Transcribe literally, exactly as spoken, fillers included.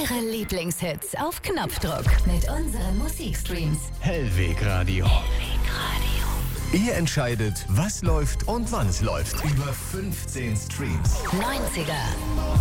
Ihre Lieblingshits auf Knopfdruck mit unseren Musikstreams. Hellweg Radio. Hellweg Radio. Ihr entscheidet, was läuft und wann es läuft. Über fünfzehn Streams. neunziger,